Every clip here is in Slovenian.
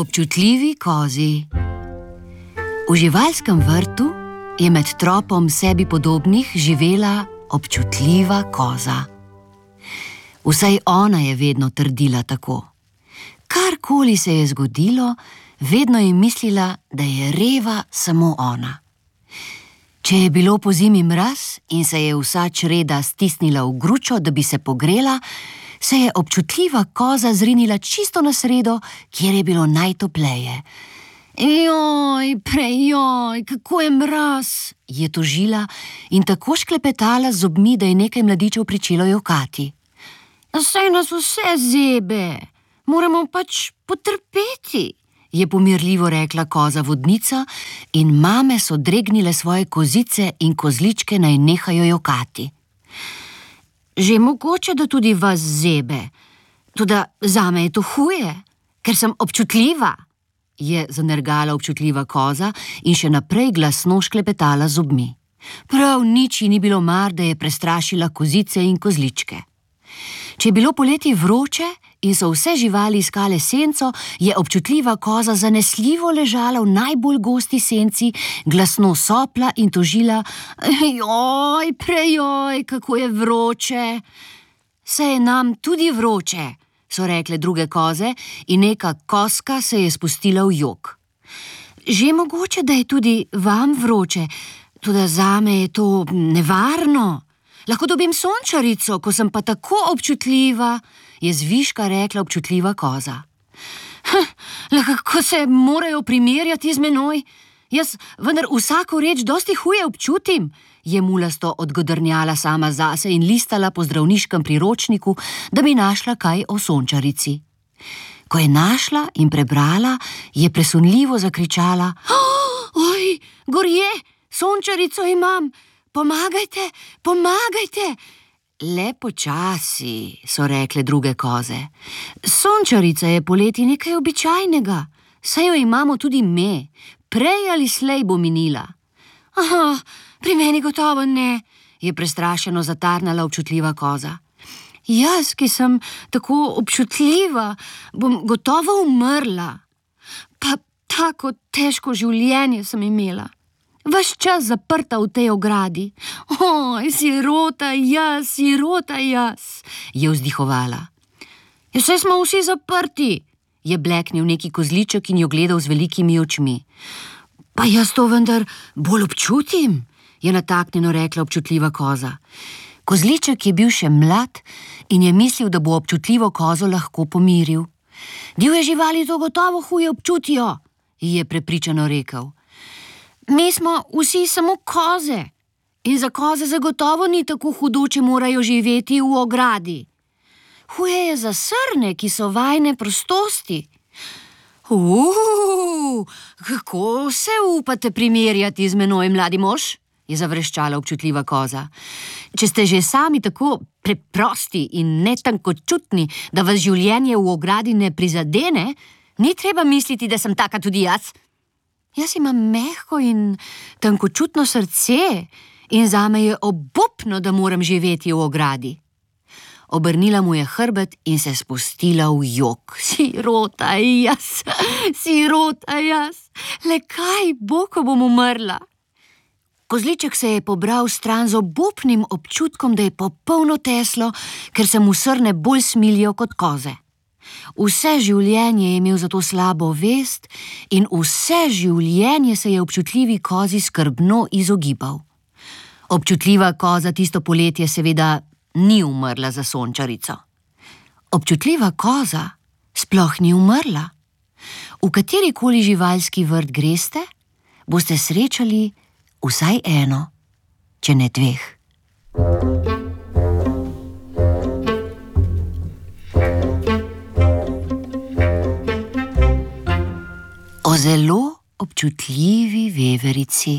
občutljivi kozi. V živalskem vrtu je med tropom sebi podobnih živela občutljiva koza. Vsaj ona je vedno trdila tako. Karkoli se je zgodilo, vedno je mislila, da je reva samo ona. Če je bilo pozimi mraz in se je vsa čreda stisnila v gručo, da bi se pogrela, se je občutljiva koza zrinila čisto na sredo, kjer je bilo najtopleje. Joj, prejoj, kako je mraz, je tožila in tako šklepetala z zobmi, da je nekaj mladičev pričelo jokati. Saj nas vse zebe, moramo pač potrpeti, je pomirljivo rekla koza vodnica in mame so dregnile svoje kozice in kozličke naj nehajo jokati. Že mogoče, da tudi vas zebe, toda zame je to huje, ker sem občutljiva, je zanergala občutljiva koza in še naprej glasno šklepetala zobmi. Prav nič ji ni bilo mar, da je prestrašila kozice in kozličke. Če je bilo poleti vroče in so vse živali iskale senco, je občutljiva koza zanesljivo ležala v najbolj gosti senci, glasno sopla in tožila: Joj, prejoj, kako je vroče. Saj je nam tudi vroče, so rekle druge koze in neka koska se je spustila v jok. Že mogoče, da je tudi vam vroče, toda zame je to nevarno. Lahko dobim sončarico, ko sem pa tako občutljiva, je zviška rekla občutljiva koza. Lahko se morajo primerjati z menoj. Jaz vendar vsako reč dosti huje občutim, je mulasto odgodrnjala sama zase in listala po zdravniškem priročniku, da bi našla kaj o sončarici. Ko je našla in prebrala, je presunljivo zakričala: Oj, gorje, sončarico imam! Pomagajte, pomagajte! Le počasi, so rekle druge koze. Sončarica je poleti nekaj običajnega, saj jo imamo tudi me. Prej ali slej bo minila. Aha, pri meni gotovo ne, je prestrašeno zatarnala občutljiva koza. Jaz, ki sem tako občutljiva, bom gotovo umrla. Pa tako težko življenje sem imela. Ves čas zaprta v tej ogradi. Oj, sirota jaz, je vzdihovala. Saj smo vsi zaprti, je bleknil neki kozliček in jo gledal z velikimi očmi. Pa jaz to vendar bolj občutim, je nataknjeno rekla občutljiva koza. Kozliček je bil še mlad in je mislil, da bo občutljivo kozo lahko pomiril. Divje živali to gotovo huje občutijo, je prepričano rekel. Mi smo vsi samo koze in za koze zagotovo ni tako hudo, če morajo živeti v ogradi. Huje je za srne, ki so vajne prostosti. Kako se upate primerjati z menoj, mladi mož? Je zavreščala občutljiva koza. Če ste že sami tako preprosti in netankočutni, da vas življenje v ogradi ne prizadene, ni treba misliti, da sem taka tudi jaz. Jaz imam mehko in tankočutno srce in zame je obupno, da moram živeti v ogradi. Obrnila mu je hrbet in se spustila v jok. Sirota jaz, le kaj bo, ko bom umrla? Kozliček se je pobral stran z obupnim občutkom, da je popolno teslo, ker se mu srne bolj smilijo kot koze. Vse življenje je imel zato slabo vest in vse življenje se je občutljivi kozi skrbno izogibal. Občutljiva koza tisto poletje seveda ni umrla za sončarico. Občutljiva koza sploh ni umrla. V katerikoli živalski vrt greste, boste srečali vsaj eno, če ne dveh. O zelo občutljivi veverici.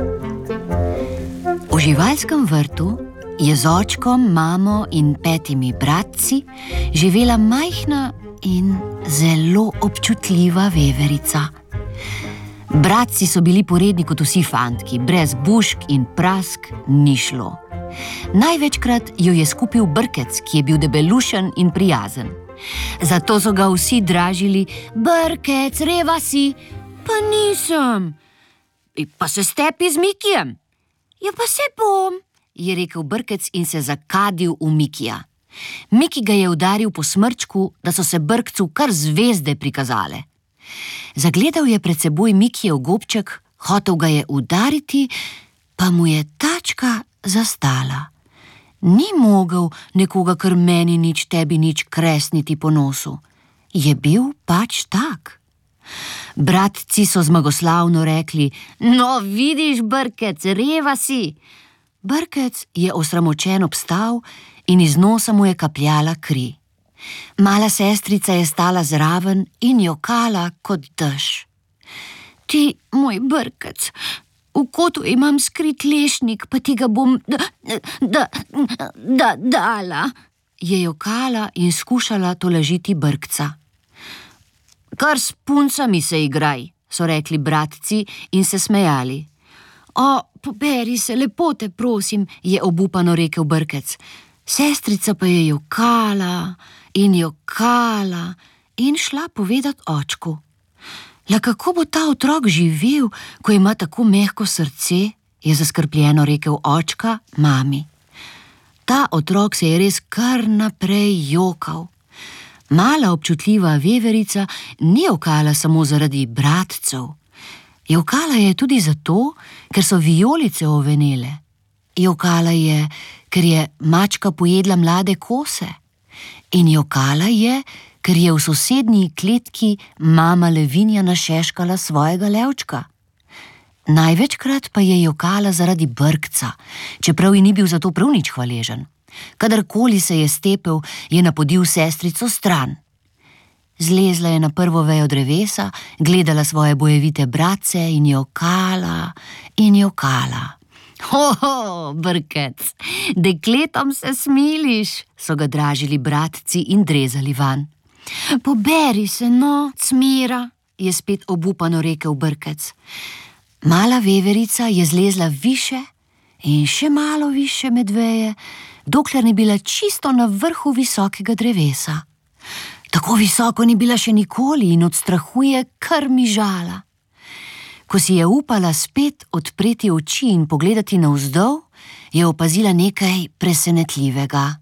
V živalskem vrtu je z očkom, mamo in 5 bratci živela majhna in zelo občutljiva veverica. Bratci so bili poredni kot vsi fantki, brez bušk in prask ni šlo. Največkrat jo je skupil brkec, ki je bil debelušen in prijazen. Zato so ga vsi dražili: "Brkec, reva si." "Pa nisem." "Pa se stepi z Mikijem." "Ja, pa se bom," je rekel Brkec in se zakadil v Mikija. Miki ga je udaril po smrčku, da so se Brkcu kar zvezde prikazale. Zagledal je pred seboj Mikijev gobček, hotel ga je udariti, pa mu je tačka zastala. Ni mogel nekoga kar meni nič, tebi nič kresniti po nosu. Je bil pač tak. Bratci so zmagoslavno rekli: "No, vidiš, Brkec, reva si." Brkec je osramočen obstal in iz nosa mu je kapljala kri. Mala sestrica je stala zraven in jokala kot dež. "Ti, moj Brkec, v kotu imam skrit lešnik, pa ti ga bom dala," je jokala in skušala tolažiti Brkca. "Kar s puncami se igraj," so rekli bratci in se smejali. "O, poberi se, lepo te prosim," je obupano rekel Brkec. Sestrica pa je jokala in šla povedat očku. "Le kako bo ta otrok živel, ko ima tako mehko srce?" je zaskrbljeno rekel očka mami. Ta otrok se je res kar naprej jokal. Mala občutljiva veverica ni jokala samo zaradi bratcev. Jokala je tudi zato, ker so vijolice ovenele. Jokala je, ker je mačka pojedla mlade kose. In jokala je, ker je v sosednji kletki mama Levinja našeškala svojega levčka. Največkrat pa je jokala zaradi Brkca, čeprav ji ni bil zato prav nič hvaležen. Kadarkoli se je stepel, je napodil sestrico stran. Zlezla je na prvo vejo drevesa, gledala svoje bojevite bratce in jokala in jokala. "Hoho, Brkec, dekletom se smiliš," so ga dražili bratci in drezali van. "Poberi se, no, cmira," je spet obupano rekel Brkec. Mala veverica je zlezla više in še malo više med veje, dokler ni bila čisto na vrhu visokega drevesa. Tako visoko ni bila še nikoli in od strahu je kar mižala. Ko si je upala spet odpreti oči in pogledati navzdol, je opazila nekaj presenetljivega.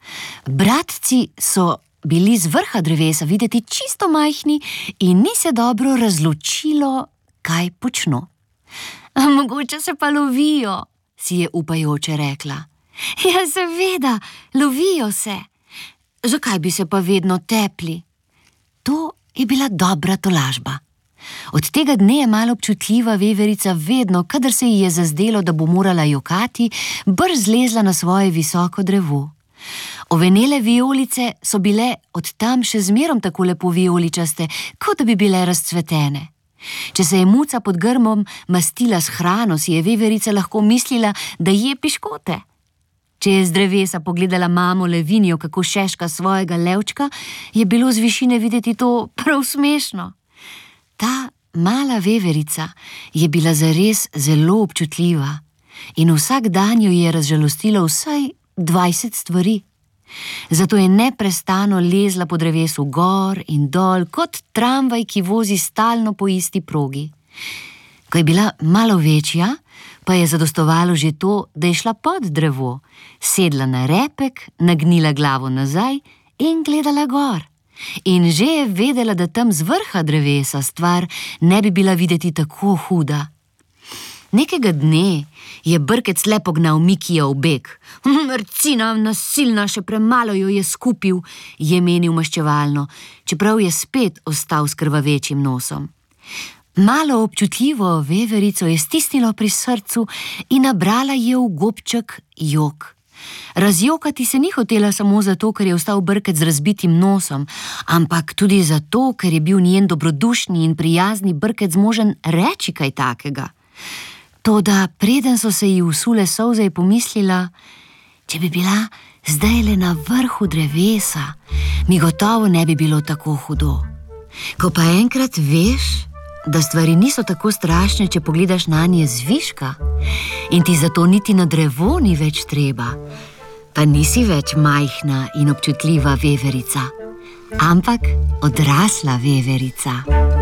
Bratci so bili z vrha drevesa videti čisto majhni in ni se dobro razločilo, kaj počno. "Mogoče se pa lovijo," si je upajoče rekla. "Ja, seveda, lovijo se. Zakaj bi se pa vedno tepli?" To je bila dobra tolažba. Od tega dne je malo občutljiva veverica vedno, kadar se ji je zazdelo, da bo morala jokati, brž zlezla na svoje visoko drevo. Ovenele vijolice so bile od tam še zmerom tako lepo vijoličaste, kot da bi bile razcvetene. Če se je muca pod grmom mastila s hrano, si je veverica lahko mislila, da je piškote. Če je z drevesa pogledala mamo Levinjo, kako šeška svojega levčka, je bilo z višine videti to prav smešno. Ta mala veverica je bila zares zelo občutljiva in vsak dan jo je razžalostilo vsaj 20 stvari. Zato je neprestano lezla po drevesu gor in dol, kot tramvaj, ki vozi stalno po isti progi. Ko je bila malo večja, pa je zadostovalo že to, da je šla pod drevo, sedla na repek, nagnila glavo nazaj in gledala gor. In že je vedela, da tam z vrha drevesa stvar ne bi bila videti tako huda. Nekega dne je Brkec le pognal Mikija v beg. "Mrcina nasilna, še premalo jo je skupil," je menil maščevalno, čeprav je spet ostal s krvavečim nosom. Malo občutljivo veverico je stisnilo pri srcu in nabrala je v gobček jok. Razjokati se ni hotela samo zato, ker je ostal Brkec z razbitim nosom, ampak tudi zato, ker je bil njen dobrodušni in prijazni Brkec zmožen reči kaj takega. Toda preden so se ji usule solze, je pomislila: "Če bi bila zdajle na vrhu drevesa, mi gotovo ne bi bilo tako hudo." Ko pa enkrat veš, da stvari niso tako strašne, če pogledaš nanje zviška, in ti zato niti na drevo ni več treba, pa nisi več majhna in občutljiva veverica. ampak odrasla veverica.